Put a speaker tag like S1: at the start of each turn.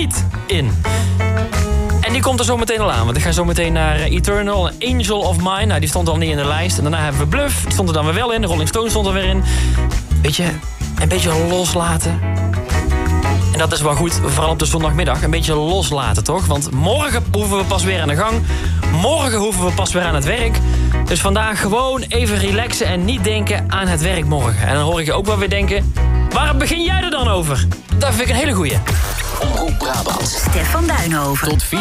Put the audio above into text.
S1: niet in. En die komt er zo meteen al aan. Want ik ga zo meteen naar Eternal, Angel of Mine. Nou, die stond al niet in de lijst. En daarna hebben we Bluff. Die stond er dan weer wel in. De Rolling Stones stond er weer in. Weet je, een beetje loslaten. En dat is wel goed, vooral op de zondagmiddag. Een beetje loslaten, toch? Want morgen hoeven we pas weer aan de gang. Morgen hoeven we pas weer aan het werk. Dus vandaag gewoon even relaxen en niet denken aan het werk morgen. En dan hoor ik je ook wel weer denken... Waar begin jij er dan over? Dat vind ik een hele goeie.
S2: Omroep Brabant.
S3: Stef van Duinhoven.
S2: Tot 4